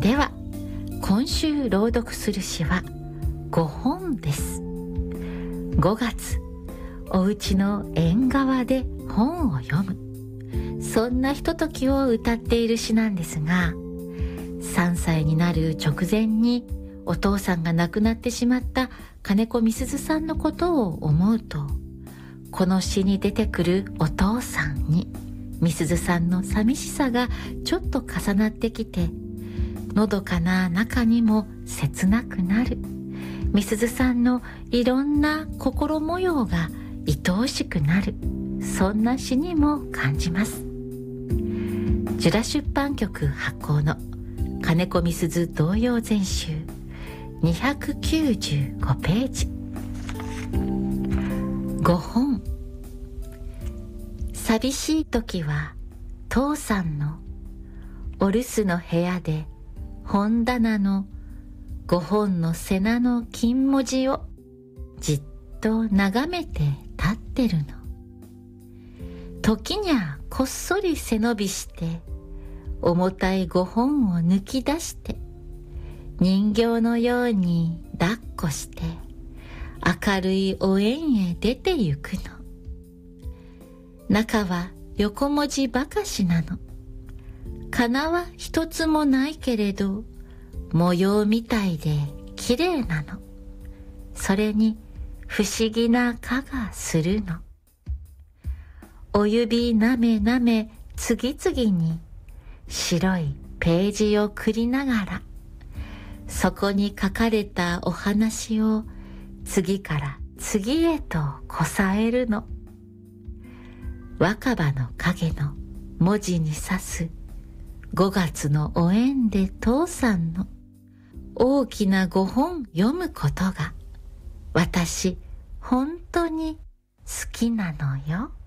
では今週朗読する詩は5本です。5月、お家の縁側で本を読む、そんなひとときを歌っている詩なんですが、3歳になる直前にお父さんが亡くなってしまった金子みすずさんのことを思うと、この詩に出てくるお父さんにみすずさんの寂しさがちょっと重なってきて、のどかな中にも切なくなるみすずさんのいろんな心模様が愛おしくなる、そんな詩にも感じます。ジュラ出版局発行の金子みすず童謡全集295ページ。5本。寂しい時は父さんのお留守の部屋で本棚の5本の瀬名の金文字をじっと眺めて立ってるの。時にゃこっそり背伸びして重たい5本を抜き出して人形のように抱っこして明るいお縁へ出てゆくの。中は横文字ばかしなの。仮名は一つもないけれど模様みたいできれいなの。それに不思議な香がするの。お指なめなめ次々に白いページをくりながら、そこに書かれたお話を次から次へとこさえるの。若葉の影の文字に刺す5月のお縁で父さんの大きな5本読むことが私本当に好きなのよ。